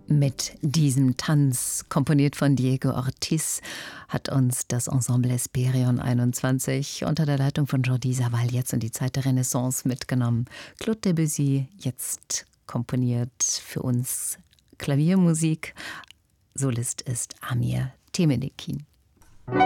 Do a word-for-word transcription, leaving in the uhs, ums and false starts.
Mit diesem Tanz, komponiert von Diego Ortiz, hat uns das Ensemble Hesperion einundzwanzig unter der Leitung von Jordi Savall jetzt in die Zeit der Renaissance mitgenommen. Claude Debussy jetzt komponiert für uns Klaviermusik. Solist ist Amir Temelikin.